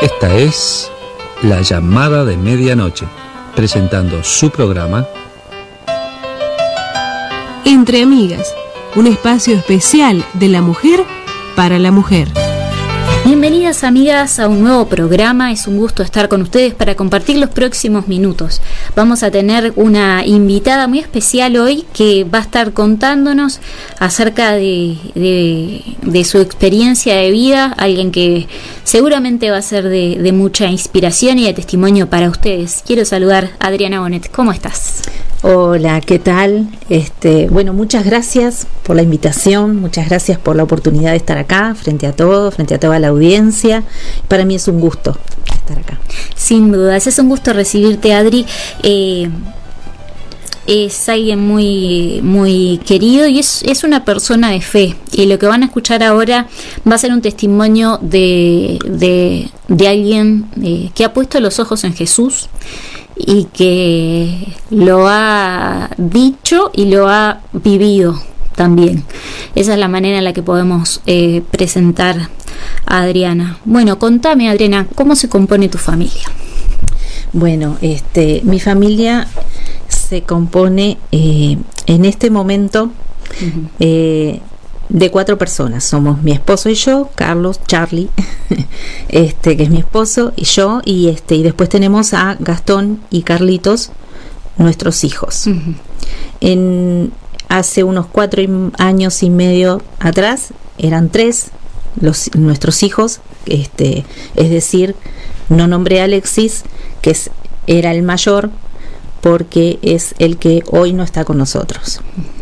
Esta es La Llamada de Medianoche, presentando su programa Entre Amigas, un espacio especial de la mujer para la mujer. Bienvenidas amigas a un nuevo programa, es un gusto estar con ustedes para compartir los próximos minutos. Vamos a tener una invitada muy especial hoy que va a estar contándonos acerca de su experiencia de vida, alguien que seguramente va a ser de mucha inspiración y de testimonio para ustedes. Quiero saludar a Adriana Bonet, ¿cómo estás? Hola, ¿qué tal? Bueno, muchas gracias por la invitación, muchas gracias por la oportunidad de estar acá, frente a toda la audiencia. Para mí es un gusto estar acá. Sin dudas, es un gusto recibirte, Adri. Es alguien muy, muy querido y es una persona de fe. Y lo que van a escuchar ahora va a ser un testimonio de alguien que ha puesto los ojos en Jesús y que lo ha dicho y lo ha vivido también. Esa es la manera en la que podemos presentar a Adriana. Bueno, contame, Adriana, ¿cómo se compone tu familia? Bueno, mi familia se compone en este momento de 4 personas. Somos mi esposo y yo, Carlos, Charlie, que es mi esposo, y yo, y después tenemos a Gastón y Carlitos, nuestros hijos. Hace unos 4 años y medio atrás eran 3 nuestros hijos, es decir, no nombré a Alexis, que era el mayor, porque es el que hoy no está con nosotros.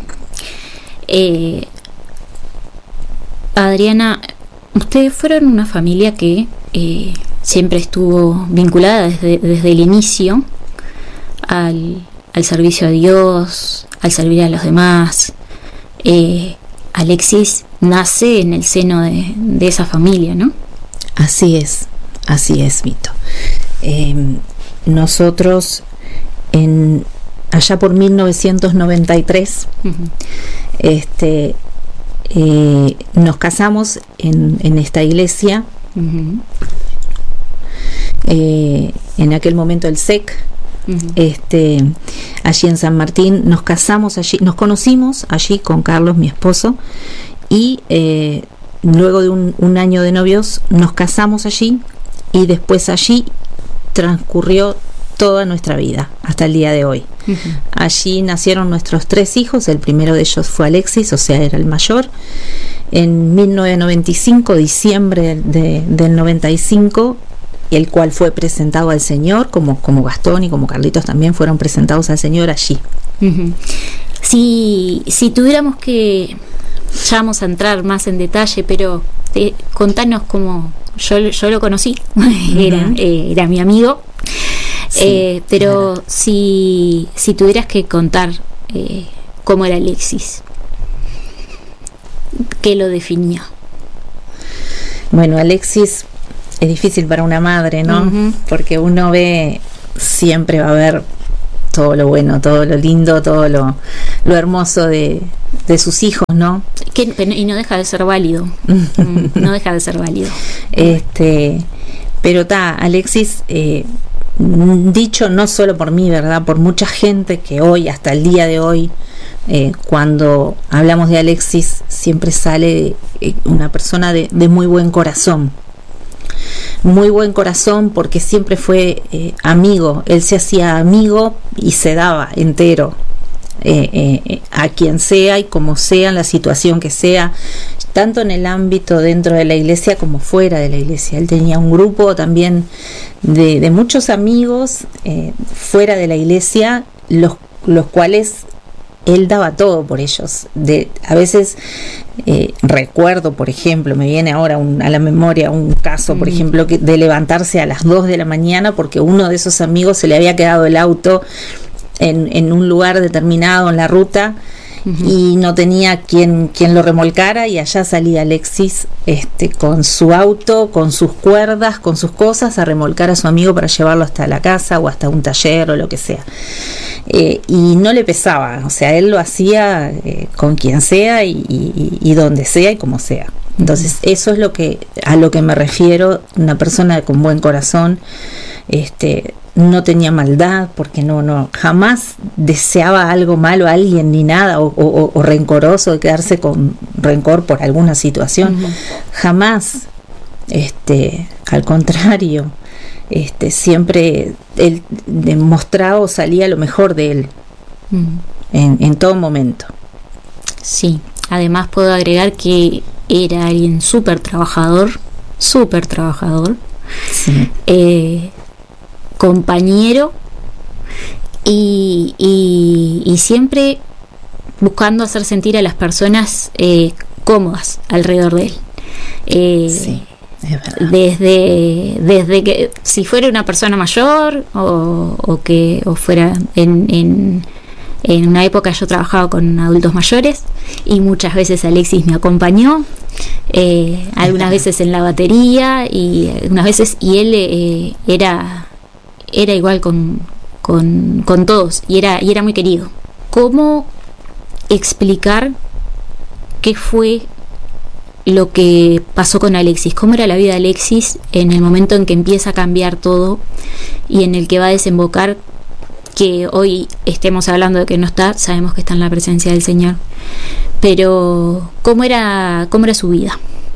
Adriana, ustedes fueron una familia que siempre estuvo vinculada desde el inicio al servicio a Dios, al servir a los demás. Alexis nace en el seno de esa familia, ¿no? Así es, Vito. Nosotros allá por 1993 nos casamos en esta iglesia, en aquel momento el SEC, allí en San Martín. Nos casamos allí, nos conocimos allí con Carlos, mi esposo, y luego de un año de novios nos casamos allí, y después allí transcurrió toda nuestra vida hasta el día de hoy. Allí nacieron nuestros 3 hijos. El primero de ellos fue Alexis, o sea, era el mayor. En 1995, diciembre del 95, el cual fue presentado al Señor, como Gastón y como Carlitos también fueron presentados al Señor allí. Si tuviéramos que, ya vamos a entrar más en detalle, pero contanos cómo yo lo conocí. Era mi amigo. Sí, pero claro. si tuvieras que contar cómo era Alexis, ¿qué lo definía? Bueno, Alexis es difícil para una madre, ¿no? Porque uno siempre va a ver todo lo bueno, todo lo lindo, todo lo hermoso de sus hijos, ¿no? Y no deja de ser válido. No deja de ser válido. Pero Alexis, dicho no solo por mí, ¿verdad? Por mucha gente que hoy, hasta el día de hoy, cuando hablamos de Alexis, siempre sale una persona de muy buen corazón. Muy buen corazón, porque siempre fue amigo. Él se hacía amigo y se daba entero a quien sea y como sea, en la situación que sea, tanto en el ámbito dentro de la iglesia como fuera de la iglesia. Él tenía un grupo también de muchos amigos fuera de la iglesia, los cuales él daba todo por ellos. A veces recuerdo, por ejemplo, me viene ahora a la memoria un caso, por ejemplo, de levantarse a las 2 de la mañana porque uno de esos amigos se le había quedado el auto en un lugar determinado en la ruta, y no tenía quien lo remolcara, y allá salía Alexis con su auto, con sus cuerdas, con sus cosas, a remolcar a su amigo para llevarlo hasta la casa o hasta un taller o lo que sea. Y no le pesaba, o sea, él lo hacía con quien sea y donde sea y como sea. Entonces, eso es a lo que me refiero, una persona con buen corazón, no tenía maldad, porque no jamás deseaba algo malo a alguien ni nada, o rencoroso, de quedarse con rencor por alguna situación. Jamás, al contrario, siempre él demostraba o salía lo mejor de él en todo momento. Sí, además puedo agregar que era alguien súper trabajador, sí. Compañero y siempre buscando hacer sentir a las personas cómodas alrededor de él. Sí, es verdad. Desde que si fuera una persona mayor o fuera en una época yo trabajaba con adultos mayores y muchas veces Alexis me acompañó, algunas veces en la batería y algunas veces, y él era igual con todos y era muy querido. ¿Cómo explicar qué fue lo que pasó con Alexis? ¿Cómo era la vida de Alexis en el momento en que empieza a cambiar todo y en el que va a desembocar que hoy estemos hablando de que no está? Sabemos que está en la presencia del Señor, pero ¿cómo era su vida?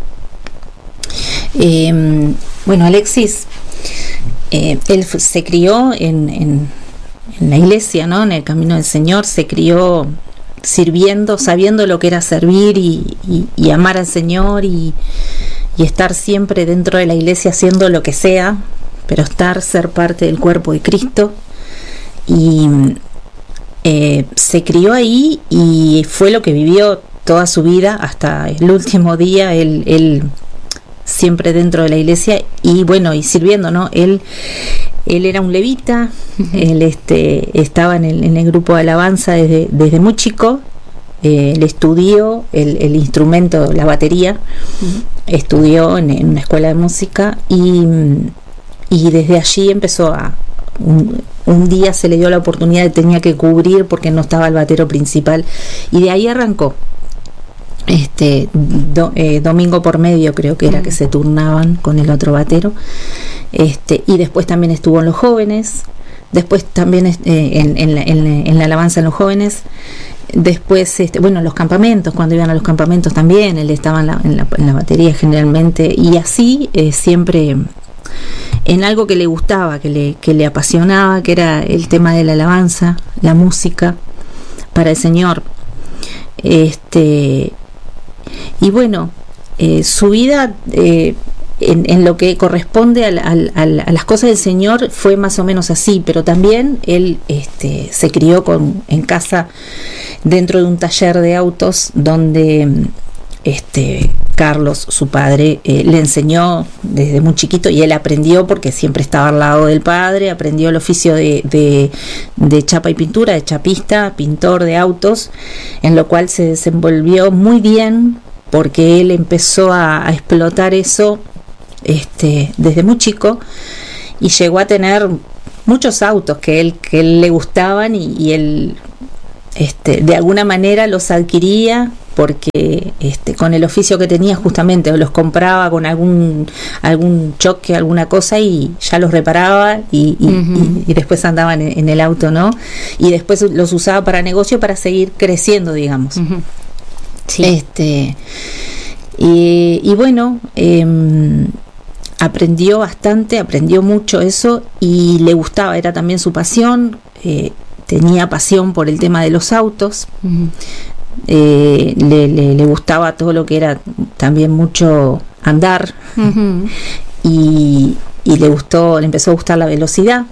Bueno, Alexis, él se crió en la iglesia, ¿no? En el camino del Señor, se crió sirviendo, sabiendo lo que era servir y amar al Señor y estar siempre dentro de la iglesia haciendo lo que sea, pero ser parte del cuerpo de Cristo. Y se crió ahí y fue lo que vivió toda su vida hasta el último día. Él siempre dentro de la iglesia y bueno, y sirviendo, ¿no? Él era un levita. Él estaba en el grupo de alabanza desde muy chico. Él estudió el instrumento, la batería. Estudió en una escuela de música y desde allí empezó un día se le dio la oportunidad, tenía que cubrir porque no estaba el batero principal y de ahí arrancó. Domingo por medio creo que era que se turnaban con el otro batero, y después también estuvo en los jóvenes, después también en la alabanza en los jóvenes, después bueno, los campamentos, cuando iban a los campamentos también él estaba en la batería generalmente, y así siempre en algo que le gustaba, que le apasionaba, que era el tema de la alabanza, la música para el Señor. Y bueno, su vida en lo que corresponde a las cosas del Señor fue más o menos así, pero también él se crió en casa dentro de un taller de autos donde Carlos, su padre, le enseñó desde muy chiquito y él aprendió porque siempre estaba al lado del padre, aprendió el oficio de chapa y pintura, de chapista, pintor de autos, en lo cual se desenvolvió muy bien porque él empezó a explotar eso desde muy chico y llegó a tener muchos autos que él le gustaban y él de alguna manera los adquiría porque con el oficio que tenía justamente los compraba con algún choque, alguna cosa y ya los reparaba y después andaban en el auto, ¿no? Y después los usaba para negocio para seguir creciendo, digamos. Sí. Y bueno, aprendió bastante, aprendió mucho eso y le gustaba, era también su pasión. Tenía pasión por el tema de los autos. Le gustaba todo lo que era también mucho andar. Y le empezó a gustar la velocidad.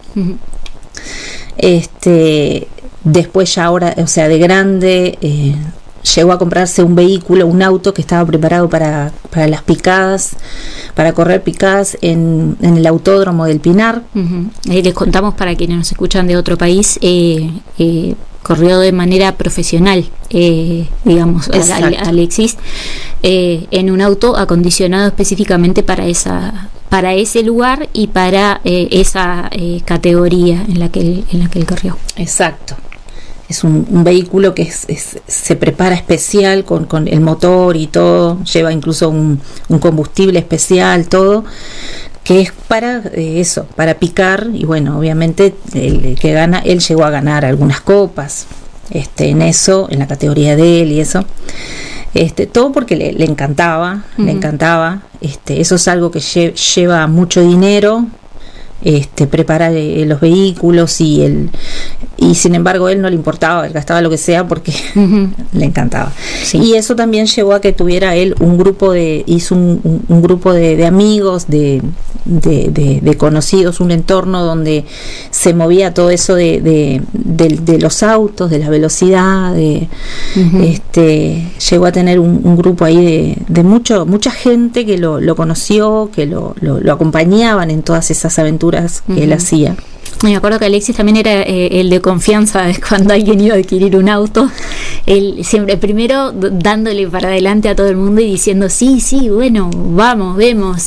Después ya ahora, o sea, de grande, llegó a comprarse un vehículo, un auto que estaba preparado para las picadas, para correr picadas en el autódromo del Pinar. Les contamos para quienes nos escuchan de otro país, corrió de manera profesional, digamos, Alexis, en un auto acondicionado específicamente para ese lugar y para esa categoría en la que él corrió. Exacto. es un vehículo que se prepara especial con el motor y todo, lleva incluso un combustible especial, todo, que es para eso, para picar. Y bueno, obviamente el que gana, él llegó a ganar algunas copas en eso, en la categoría de él y eso, todo porque le encantaba, le encantaba. Eso es algo que lleva mucho dinero, preparar los vehículos, y sin embargo él no le importaba, él gastaba lo que sea porque le encantaba. Sí. Y eso también llevó a que tuviera él un grupo hizo un grupo de amigos, de conocidos, un entorno donde se movía todo eso de los autos, de la velocidad, llegó a tener un grupo ahí de mucha gente que lo conoció, que lo acompañaban en todas esas aventuras que él hacía. Me acuerdo que Alexis también era el de confianza cuando alguien iba a adquirir un auto. Él siempre primero dándole para adelante a todo el mundo y diciendo sí, bueno, vamos, vemos,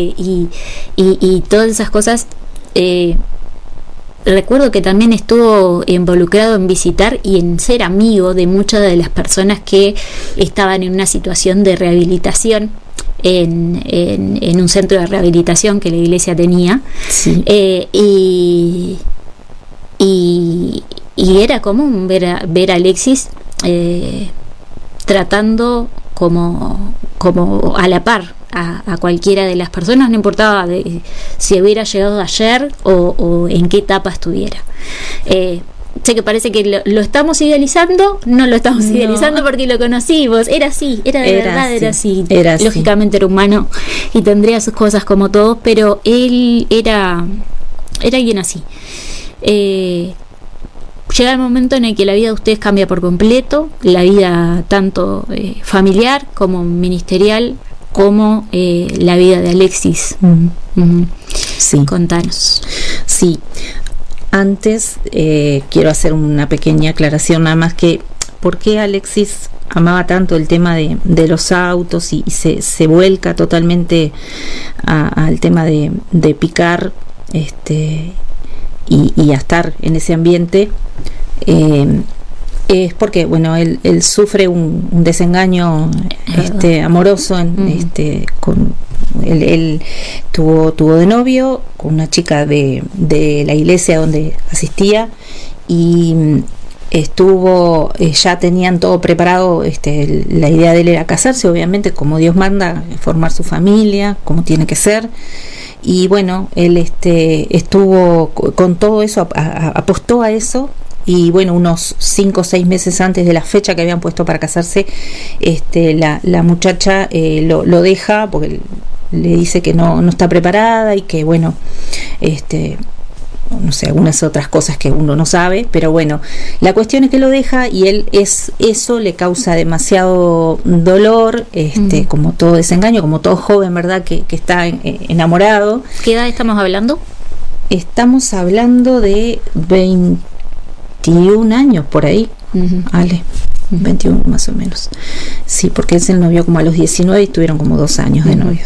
y todas esas cosas. Recuerdo que también estuvo involucrado en visitar y en ser amigo de muchas de las personas que estaban en una situación de rehabilitación en un centro de rehabilitación que la iglesia tenía. Sí. Y era común ver a Alexis tratando como a la par a cualquiera de las personas, no importaba si hubiera llegado ayer o en qué etapa estuviera. Sé que parece que lo estamos idealizando, no lo estamos idealizando porque lo conocimos, era así, era así. Lógicamente era humano y tendría sus cosas como todos, pero él era alguien así. Llega el momento en el que la vida de ustedes cambia por completo, la vida tanto familiar como ministerial, como la vida de Alexis. Sí. Contanos. Sí. Antes quiero hacer una pequeña aclaración, nada más, que por qué Alexis amaba tanto el tema de los autos y se vuelca totalmente al tema de picar y a estar en ese ambiente. Es porque, bueno, él sufre un desengaño amoroso él tuvo de novio con una chica de la iglesia donde asistía, y ya tenían todo preparado. La idea de él era casarse, obviamente, como Dios manda, formar su familia como tiene que ser. Y bueno, él estuvo con todo eso, apostó a eso. Y bueno, unos 5 o 6 meses antes de la fecha que habían puesto para casarse, la muchacha lo deja porque le dice que no está preparada y que, bueno, no sé, algunas otras cosas que uno no sabe, pero bueno, la cuestión es que lo deja, y eso le causa demasiado dolor, como todo desengaño, como todo joven, ¿verdad?, que está enamorado. ¿Qué edad estamos hablando? Estamos hablando de 21 años por ahí, Ale, 21 más o menos. Sí, porque él se novió como a los 19 y estuvieron como 2 años de novios.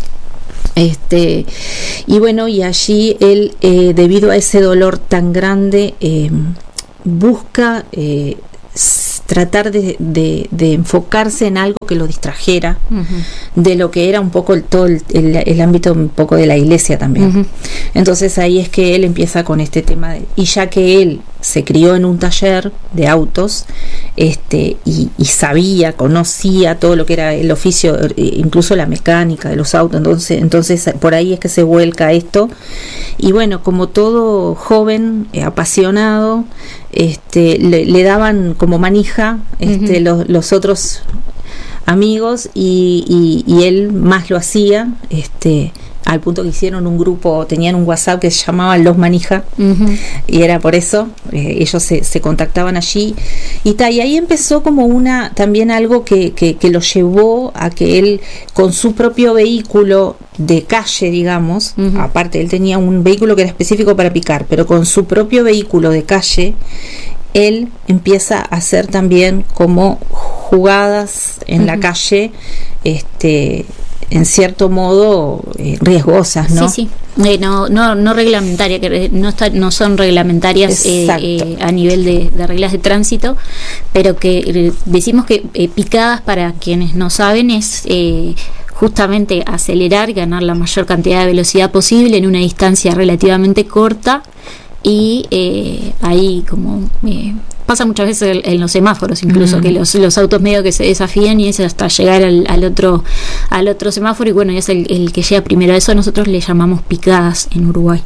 Y bueno, y allí él, debido a ese dolor tan grande, busca tratar de enfocarse en algo que lo distrajera de lo que era un poco todo el ámbito un poco de la iglesia también. Entonces ahí es que él empieza con este tema y ya que él se crió en un taller de autos, y conocía todo lo que era el oficio, incluso la mecánica de los autos, entonces por ahí es que se vuelca esto. Y bueno, como todo joven apasionado, le daban como manija los otros amigos, y él más lo hacía, al punto que hicieron un grupo, tenían un WhatsApp que se llamaba Los Manija, y era por eso, ellos se contactaban allí, y ahí empezó como también algo que lo llevó a que él, con su propio vehículo de calle, digamos, aparte él tenía un vehículo que era específico para picar, pero con su propio vehículo de calle, él empieza a hacer también como jugadas en la calle, en cierto modo riesgosas, ¿no? Sí, no reglamentaria, que no son reglamentarias a nivel de reglas de tránsito, pero que decimos que picadas, para quienes no saben, es justamente acelerar, ganar la mayor cantidad de velocidad posible en una distancia relativamente corta, y ahí como pasa muchas veces en los semáforos, incluso, que los autos medio que se desafían y es hasta llegar al otro semáforo, y bueno, y es el que llega primero. A eso nosotros le llamamos picadas en Uruguay.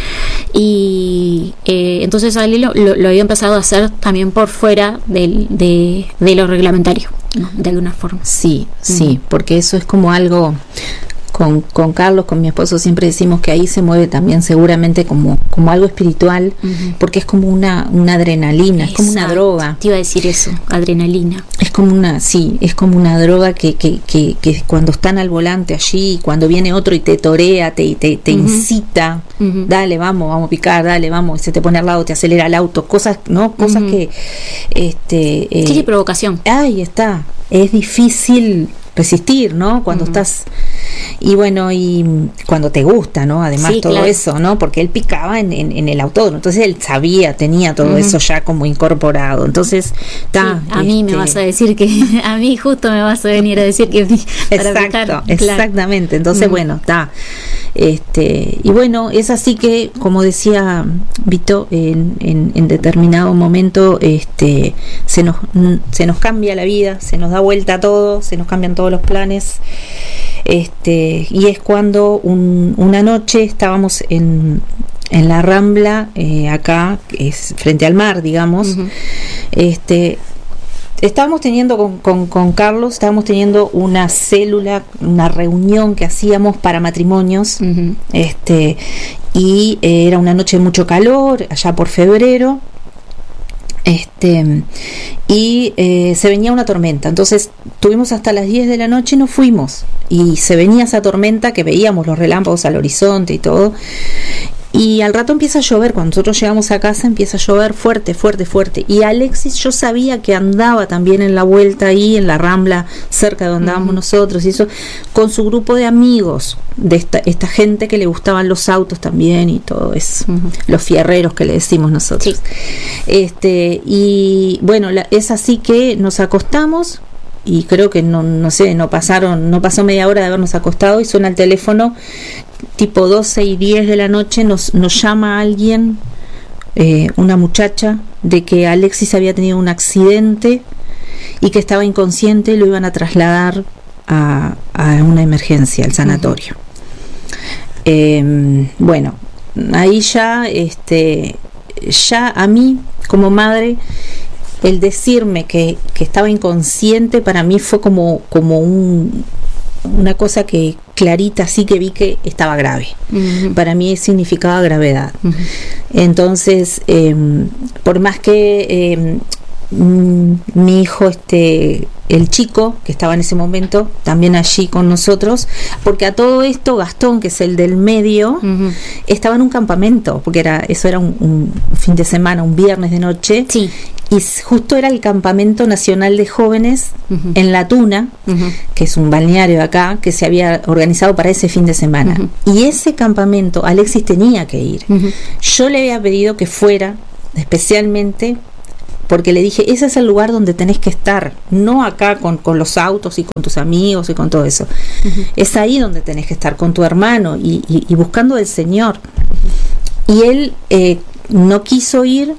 Y entonces Ali lo había empezado a hacer también por fuera de lo reglamentario, ¿no? De alguna forma. Sí, porque eso es como algo... Con Carlos, con mi esposo, siempre decimos que ahí se mueve también seguramente como algo espiritual, porque es como una adrenalina. Exacto. Es como una droga. Te iba a decir eso, adrenalina. Es como una droga que cuando están al volante allí, cuando viene otro y te torea, te incita, dale, vamos a picar, dale, vamos, y se te pone al lado, te acelera el auto, cosas, ¿no? Cosas que tiene provocación. Ahí está. Es difícil resistir, ¿no? Cuando estás, y bueno, y cuando te gusta, ¿no? Además, sí, todo claro. Eso, ¿no? Porque él picaba en el autódromo, entonces él tenía todo eso ya como incorporado. Entonces, a mí me vas a decir que, a mí justo me vas a venir a decir que para picar, exactamente. Entonces, bueno, y bueno, es así que, como decía Vito, en determinado momento, se nos cambia la vida, se nos da vuelta todo, se nos cambian todos los planes, y es cuando una noche estábamos en la Rambla, acá, que es frente al mar, digamos. Estábamos teniendo con Carlos, estábamos teniendo una célula, una reunión que hacíamos para matrimonios, y era una noche de mucho calor, allá por febrero, y se venía una tormenta. Entonces tuvimos hasta las 10 de la noche y nos fuimos, y se venía esa tormenta que veíamos los relámpagos al horizonte y todo. Y al rato empieza a llover. Cuando nosotros llegamos a casa empieza a llover fuerte. Y Alexis, yo sabía que andaba también en la vuelta ahí en la Rambla, cerca de donde andábamos nosotros, y eso, con su grupo de amigos, de esta gente que le gustaban los autos también y todo eso, los fierreros que le decimos nosotros. Sí. Y bueno, es así que nos acostamos, y creo que no pasó media hora de habernos acostado, y suena el teléfono, tipo 12:10 de la noche, nos llama alguien, una muchacha, de que Alexis había tenido un accidente y que estaba inconsciente, y lo iban a trasladar a una emergencia, al sanatorio. Bueno, ahí ya a mí, como madre, el decirme que estaba inconsciente, para mí fue como una cosa que clarita, así que vi que estaba grave. Para mí significaba gravedad. Entonces, por más que mi hijo, el chico que estaba en ese momento también allí con nosotros, porque a todo esto Gastón, que es el del medio, estaba en un campamento, porque eso era un fin de semana, un viernes de noche. Sí. Y justo era el Campamento Nacional de Jóvenes en La Tuna, que es un balneario acá, que se había organizado para ese fin de semana. Y ese campamento Alexis tenía que ir. Yo le había pedido que fuera, especialmente porque le dije, ese es el lugar donde tenés que estar, no acá con los autos y con tus amigos y con todo eso. Es ahí donde tenés que estar, con tu hermano y buscando del Señor. Y él no quiso ir,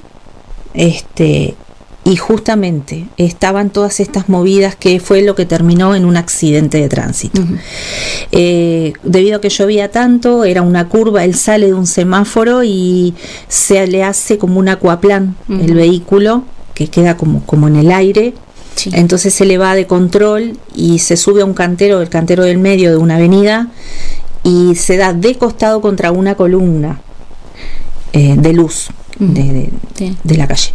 y justamente estaban todas estas movidas, que fue lo que terminó en un accidente de tránsito. Debido a que llovía tanto, era una curva, él sale de un semáforo y se le hace como un aquaplán el vehículo, que queda como en el aire. Sí. Entonces se le va de control y se sube a un cantero, el cantero del medio de una avenida, y se da de costado contra una columna de luz de la calle.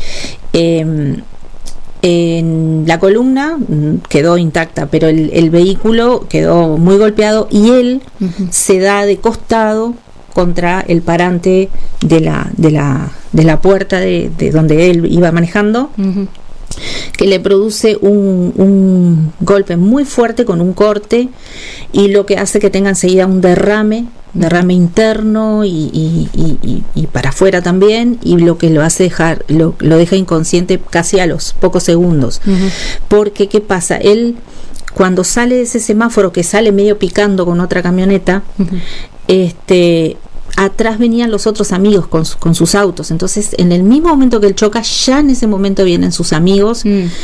En la columna quedó intacta, pero el vehículo quedó muy golpeado, y él se da de costado contra el parante de la puerta de donde él iba manejando. que le produce un golpe muy fuerte con un corte, y lo que hace que tenga enseguida un derrame interno y para afuera también, y lo que lo hace lo deja inconsciente casi a los pocos segundos. Porque ¿qué pasa? Él, cuando sale de ese semáforo, que sale medio picando con otra camioneta, atrás venían los otros amigos con sus autos. Entonces, en el mismo momento que él choca, ya en ese momento vienen sus amigos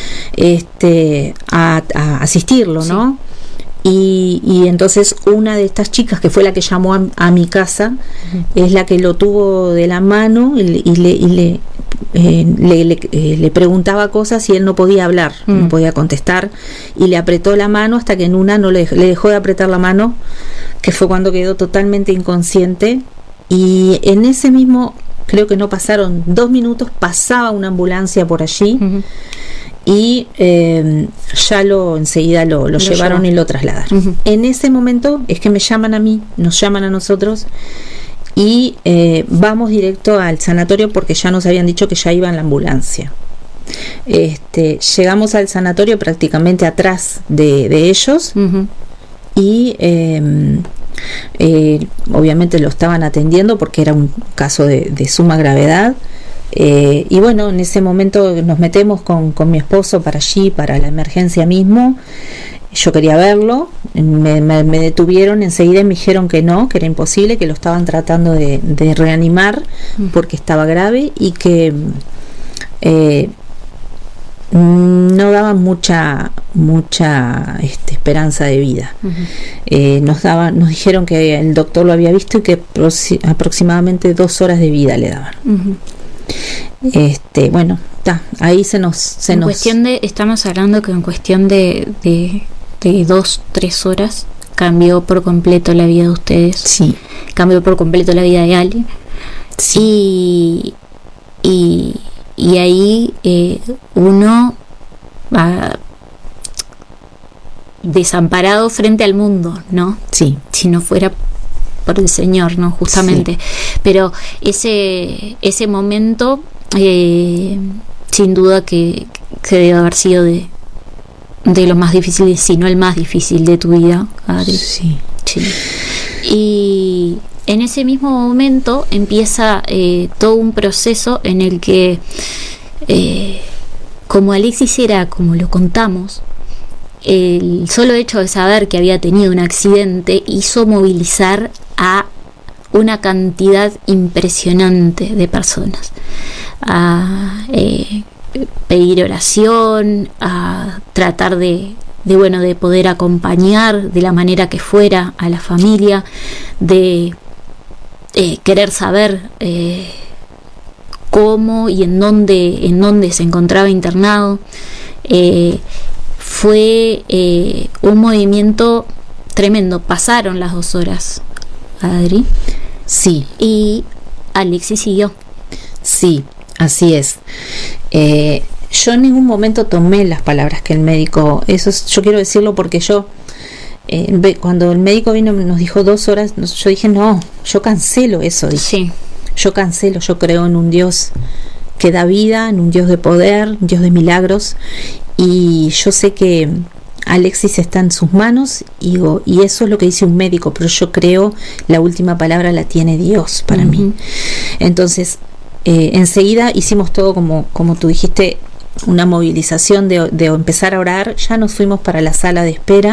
a asistirlo, ¿no? Y entonces una de estas chicas, que fue la que llamó a mi casa, es la que lo tuvo de la mano y le preguntaba cosas, y él no podía hablar, no podía contestar, y le apretó la mano hasta que en una no le dejó de apretar la mano, que fue cuando quedó totalmente inconsciente. Y en ese mismo, creo que no pasaron 2 minutos, pasaba una ambulancia por allí, y ya enseguida lo llevaron y lo trasladaron. En ese momento es que me llaman a mí, nos llaman a nosotros, y vamos directo al sanatorio, porque ya nos habían dicho que ya iba en la ambulancia. Llegamos al sanatorio prácticamente atrás de ellos, y obviamente lo estaban atendiendo porque era un caso de suma gravedad. Y bueno, en ese momento nos metemos con mi esposo para allí, para la emergencia mismo. Yo quería verlo, me detuvieron enseguida y me dijeron que no, que era imposible, que lo estaban tratando de reanimar porque estaba grave, y que no daban mucha esperanza de vida. Nos dijeron que el doctor lo había visto y que aproximadamente 2 horas de vida le daban. Bueno, ahí estamos hablando que en cuestión de 2-3 horas cambió por completo la vida de ustedes. Sí. Cambió por completo la vida de Ali. Sí. Y ahí uno va desamparado frente al mundo, ¿no? Sí. Si no fuera por el Señor, ¿no? Justamente. Sí. Pero ese momento, sin duda que debe haber sido de los más difíciles, si no el más difícil de tu vida, Adri. Sí. Y en ese mismo momento empieza todo un proceso en el que, como Alexis era, como lo contamos, el solo hecho de saber que había tenido un accidente hizo movilizar a una cantidad impresionante de personas, a pedir oración, a tratar de poder acompañar de la manera que fuera a la familia, de querer saber cómo y en dónde se encontraba internado. Fue un movimiento tremendo. Pasaron las 2 horas, Adri. Sí. Y Alexis siguió. Sí, así es. Yo en ningún momento tomé las palabras que el médico, yo quiero decirlo, porque yo cuando el médico vino nos dijo 2 horas, yo dije no, yo cancelo eso, dije. Sí. Yo cancelo, yo creo en un Dios que da vida, en un Dios de poder, un Dios de milagros, y yo sé que Alexis está en sus manos, y eso es lo que dice un médico, pero yo creo la última palabra la tiene Dios para mí. Entonces enseguida hicimos todo como tú dijiste, una movilización de empezar a orar. Ya nos fuimos para la sala de espera